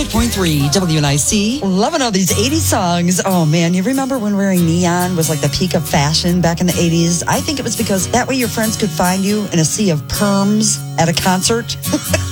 100.3 WNIC. Loving all these 80s songs. Oh, man, you remember when wearing neon was like the peak of fashion back in the 80s? I think it was because that way your friends could find you in a sea of perms at a concert.